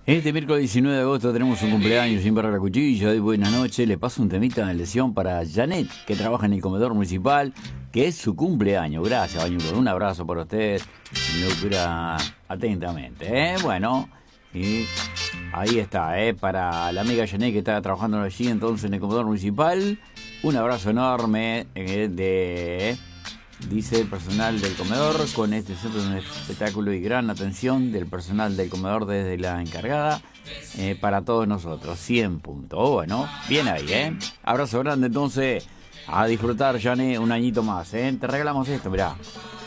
Este miércoles 19 de agosto tenemos un cumpleaños sin barra la cuchilla. Y buenas noches. Le paso un temita de lesión para Janet, que trabaja en el comedor municipal, que es su cumpleaños. Gracias, Bañulo. Un abrazo para usted. Locura atentamente. Bueno, y ahí está, para la amiga Janet que está trabajando allí entonces en el comedor municipal. Un abrazo enorme dice el personal del comedor, con este centro de un espectáculo y gran atención del personal del comedor desde la encargada, para todos nosotros. 100 puntos. Bueno, bien ahí, Abrazo grande entonces. A disfrutar, Janet, un añito más, Te regalamos esto, mirá.